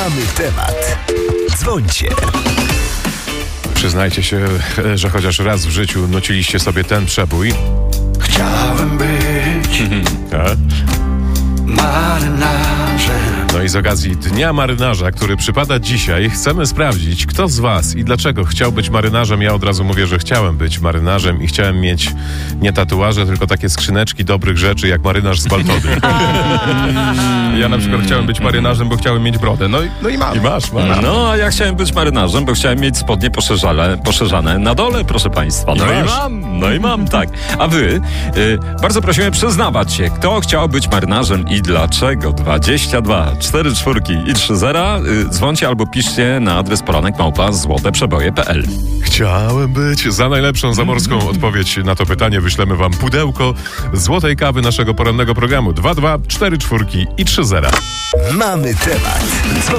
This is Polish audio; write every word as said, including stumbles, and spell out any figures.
Mamy temat. Dzwońcie. Przyznajcie się, że chociaż raz w życiu nuciliście sobie ten przebój. Chciałem być Tak? marynarzem. No i z okazji Dnia Marynarza, który przypada dzisiaj, chcemy sprawdzić, kto z was i dlaczego chciał być marynarzem. Ja od razu mówię, że chciałem być marynarzem i chciałem mieć nie tatuaże, tylko takie skrzyneczki dobrych rzeczy, jak marynarz z Baltody. Ja na przykład chciałem być marynarzem, bo chciałem mieć brodę. No i, no i mam. I masz, masz. No, a ja chciałem być marynarzem, bo chciałem mieć spodnie poszerzane, poszerzane na dole, proszę państwa. No i, masz. mam, no i mam, tak. A wy, y, bardzo prosimy przyznawać się, kto chciał być marynarzem i dlaczego. dwadzieścia dwa, cztery czwórki i trzy zera. Y, dzwońcie albo piszcie na adres poranek małpa złoteprzeboje kropka p l. Chciałem być. Za najlepszą zamorską odpowiedź na to pytanie wyślemy wam pudełko złotej kawy naszego porannego programu. dwa dwa, cztery czwórki i trzy zera. Mamy temat.